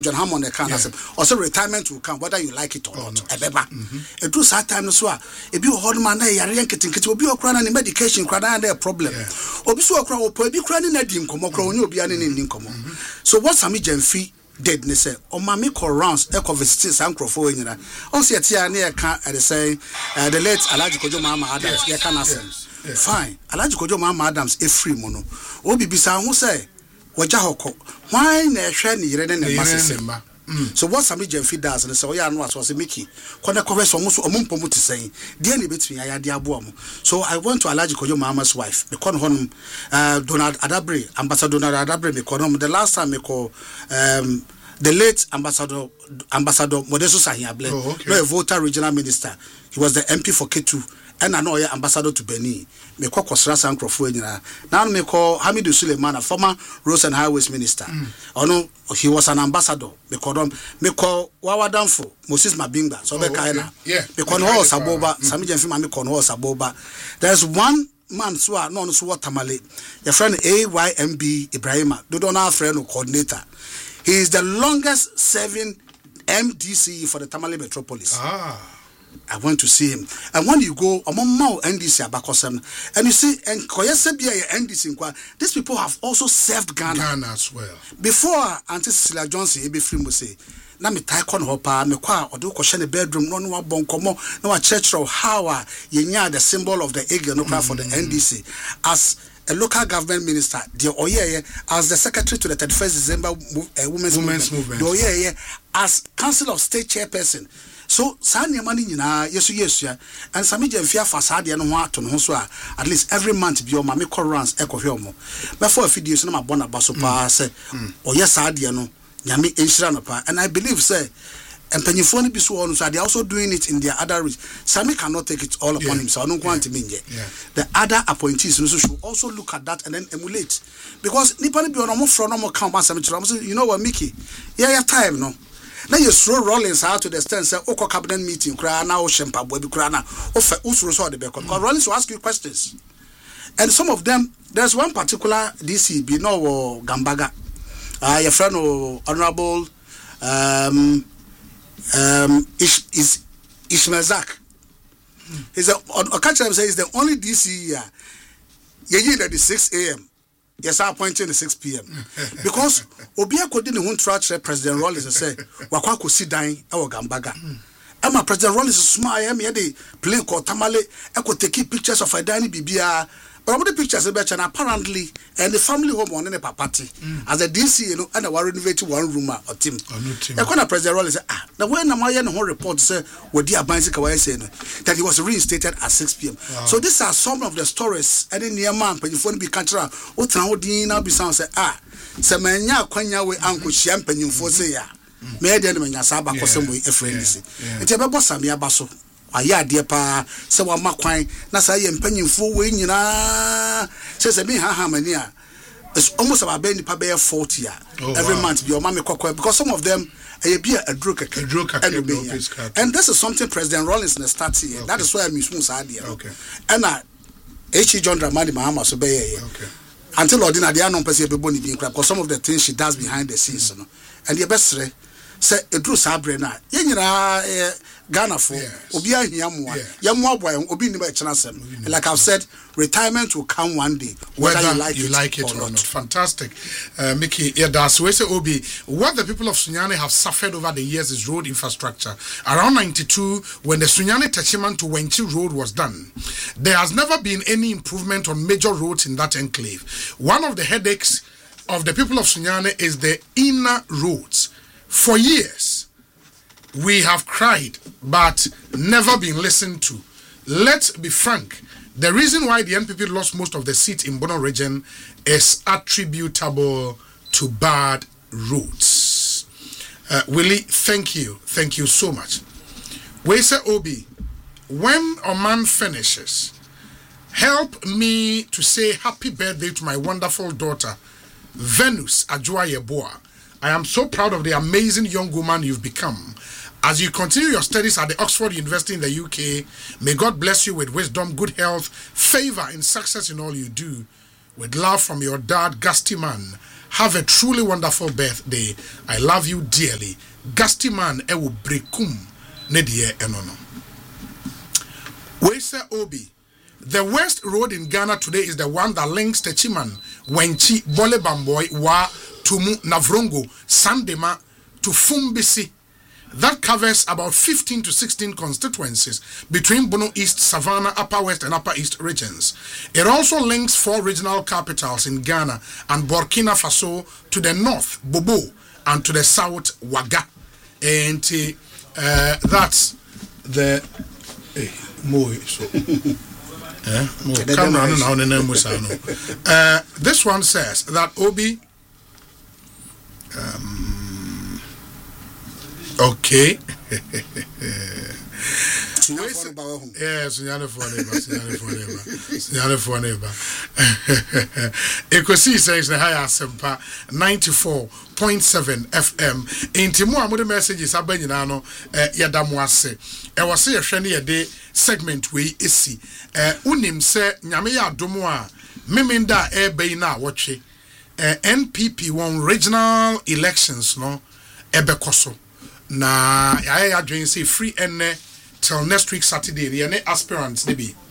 John Hammond also retirement will come whether you like it or not. Ebeba. It do sad time so ebi o hod man na yare yanketin obi okra na medication kra na there problem. Obi so okra opo ebi kra ni na di nkomo kra onye obi ani ni nkomo. So what Sammy Gyamfi did ne say o ma me call rounds e conversate san crofo nyina. On se tia na e ka say the late Alhaji Kojo Mama Adams ye ka na say. Fine. Alhaji Kojo Mama Adams e free mo no. Obi bisa ho say waja hoko why na hwe ne yire ne masese. So what Sammy Gyamfi does and say oh ya no aso say Mickey kona cover so so omumpom to say dey na betumi ya de abo am. So I went to Alhaji Kojo Mama's wife me kon honum Donald Adabre, Ambassador Donald Adabre me kon the last time me call the late ambassador Modesto Sahiable, no a voter regional minister. He was the MP for Ketu and I know ambassador to Benin. Me call Kosra Sankrofo nyina. Now me call Hamidu Suleiman, a former Roads and Highways minister. Oh no, he was an ambassador. Me call Wawadanfo Moses Mabingba. So be kaina. Me call ho Saboba, Sammy Gyamfi me call ho Saboba. There's one man so no so what tamale. Your friend AYMB Ibrahima. Do don't have friend coordinator. He is the longest serving MDC for the Tamale Metropolis. I went to see him. And when you go, NDC Abakosem, and you see, and Koyesebia NDC, these people have also served Ghana. Ghana as well. Before Auntie Cecilia Johnson, Ebi Free will say, na me taikon hopa, me kwa, or do koshene bedroom, no bon komo, no a church of how yenya the symbol of the eagle, no for the NDC. As a local government minister, the Oye, as the secretary to the 31st December Women's Movement. The Oye, as Council of State chairperson. So, Sanya money yes, and Sammy Gyamfi facade and what to know so at least every month be your mammy runs echo homo. Before a few years, no, my bona basopa say, oh, yes, Adiano, Yami Inshanapa, and I believe, say, and Penifoni be so they are also doing it in their other regions. Sammy cannot take it all upon himself. I don't want to mean yet. The other appointees should also look at that and then emulate. Because Nipani be on a more from normal count, you know what, Mickey? Yeah, time, no. Now you throw Rollins out to the stand, say, Oko cabinet meeting, cry now, Shempa, Boy, Crana, or Usro the Becon. Because Rollins will ask you questions. And some of them, there's one particular DC, Bino Gambaga, your friend, Honorable. Ishmael Zak. He's he's the only DC here. Yeah, at the 6 a.m. Yes, I appointed at 6 p.m. Because Obia couldn't won't track President Rollins and say, Wakwa could sit down our Gambaga. And my President Rollins is smart. I mean, they play called Tamale. I could take pictures of Idani Bibia. But all the pictures are better, and apparently, and the family home on a party as a DC, you know, and I were renovating one room or team. I couldn't President Rollins say, the way Namayan whole report said, what dear Bicycle saying that he was reinstated at 6 p.m. So these are some of the stories. And in near man, when you phone be country, what now Dina be sound say, Samanya Quanya way Uncle Champagne you for say, may I then when Yasaba Cosmo a friend. It's a Samia Basso. Aya dear pa se wa makwan na sa ye mpanyimfo we nyina se me ha mania it's almost about being pa be 40 every month be o ma me kokko because some of them be a droke and this is something President Rollins na start here. That is why I'm smooth sad here. And John Dramani Mahama so be until ordinary they are non person be boni bin because some of the things she does behind the scenes, you know. And the best say Edru Sabre na ye nyina Ghana for Obia Yamwa boy Obi ni ba chenasem. Like I've said, retirement will come one day, whether you like it or not. Fantastic. Mickey, that's where say Obi, what the people of Sunyani have suffered over the years is road infrastructure. Around 92, when the Sunyani Techiman to Wenchi road was done, there has never been any improvement on major roads in that enclave. One of the headaches of the people of Sunyani is the inner roads. For years, we have cried, but never been listened to. Let's be frank. The reason why the NPP lost most of the seats in Bono region is attributable to bad roads. Willie, thank you. Thank you so much. We say, Obi, when a man finishes, help me to say happy birthday to my wonderful daughter, Venus Ajua-Yeboah. I am so proud of the amazing young woman you've become. As you continue your studies at the Oxford University in the UK, may God bless you with wisdom, good health, favor, and success in all you do. With love from your dad, Gusty Man. have a truly wonderful birthday. I love you dearly. Gusty man ewo brekum ne die enono. We say Obi. The worst road in Ghana today is the one that links Techiman, Wenchi, Bole Bamboy, Wa, Tumu, Navrongo, Sandema to Fumbisi. That covers about 15 to 16 constituencies between Bono East, Savannah, Upper West and Upper East regions. It also links 4 regional capitals in Ghana and Burkina Faso to the north, Bobo, and to the south, Waga. And that's the... This one says that Obi okay. Yes, Ekosi says the higher sempa 94.7 FM. Intimu amude messages abanyina no yadamu ase. E wase yehwe ne yede segment we esi. Unim se nyame ya adomo a memenda ebe na wotwe. NPP won regional elections no ebekoso. Na ya adwen say free enne till next week Saturday the aspirants they be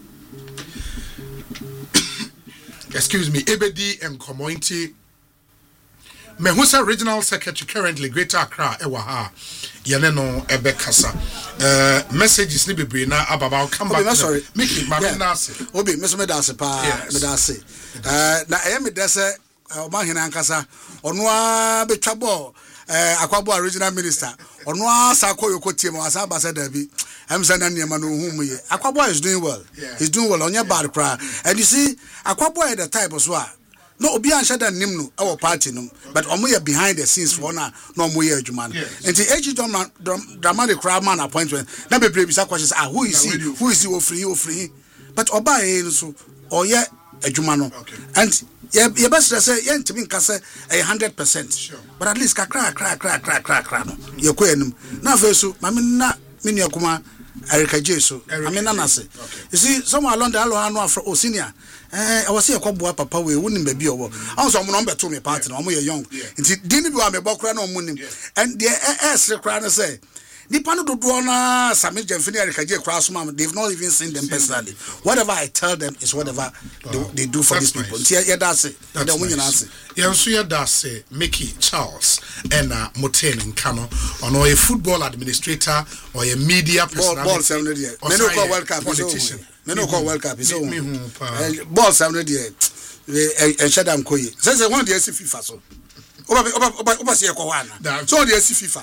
excuse me ebedi and community me who say regional secretary currently Greater Accra ewa ha yene no ebekasa messages ni bebre na ababa come back sorry Mickey Martinase obi me so me dase pa me dase na me dase o ma hina ankasa ono a betwa ball Akwabo regional minister ono asa koyoko team asa ambassador bi am say na niema no hu ye Akwabo is doing well he's doing well onye bad cry and you see Akwabo is the type so no obi an shada nim no our party no but omo ye behind the scenes for na omo ye adwuma no enti eji dramatic crowd man appointment na be bisa questions who is he ofri but oba e so oye adwuma no and you best say you ntimi nka say 100%. Sure. But at least crack no. You ko enum. Na fesu mami na mini akuma Erika Jesu. Mami na nase. You see somewhere along the allo no afro senior. I was here kwabua papa we wouldn't be owo. Also mo number 2 me party no mo ye young. Nti dini bi wa me bokra na mo nim. And the kra na say Dipano do na Sammy Jemfini Erika J Crasman, they've not even seen them personally. Whatever I tell them is whatever they do for these people. Yeah, that's it. That's it. Mickey Charles and Moten and Kano on a football administrator or a media personality. Ball 700 years. Men no call World Cup politician. Men no call World Cup is over. Ball 700 years. And Shadam Koye. Says one day FIFA so. Oba see Kowana. So they see FIFA.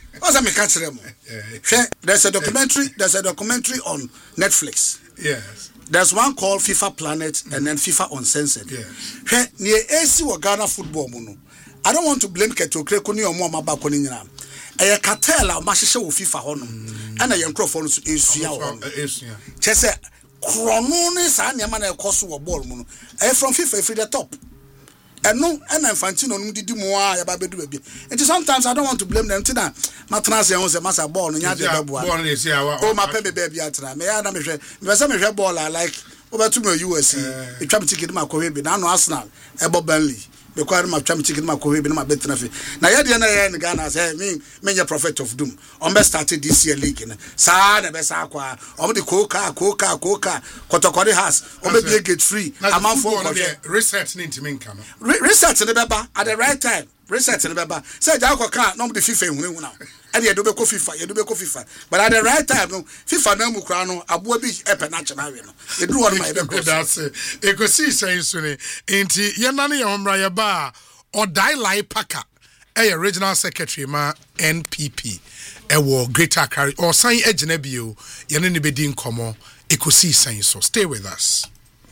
There's a documentary on Netflix. Yes. There's one called FIFA Planet and then FIFA Uncensored. Yes. Near AC or Ghana football mono. I don't want to blame Keto Krekoni or Mama Bakoni. A cartel of Mashisha FIFA honum and a young crofon is Chese Crononis and Yamana Kosu or ball mono. From FIFA free the top. And no, and I'm Fantino did more about baby. And sometimes I don't want to blame them. Tina, Matras owns a master ball and Yadabua. Oh, my baby at me. I don't know. Some ball like over to my USC. The trap ticket my Korean, now Arsenal, Ebo Burnley. Because my trap ticket my Korean, my better. Now, Yadiana and Ghana say, me, a prophet of doom. On best started this year league. Sad, the best aqua, on the coca, Kotokori has, or maybe get free. I'm on for research into income. Research in the Baba at the right time. Research in the Baba. Say, Jacko can't not be FIFA now. And you do be FIFA. But at the right time, FIFA no Mukrano, Abu Beach Epenachana. You do on my that's it. Ekosi saying Sunny, Inti Yanani Omraya Bar or Die Lai Paka, a regional secretary ma NPP, a war Greater Accra or Sign Ejinebio, Yanini Bedin Komo, Ekosi saying so. Stay with us.